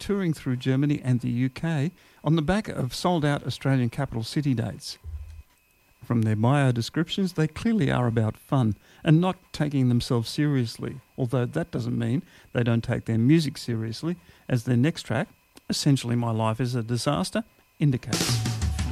touring through Germany and the UK on the back of sold-out Australian capital city dates. From their bio descriptions, they clearly are about fun and not taking themselves seriously, although that doesn't mean they don't take their music seriously, as their next track, Essentially My Life is a Disaster, indicates.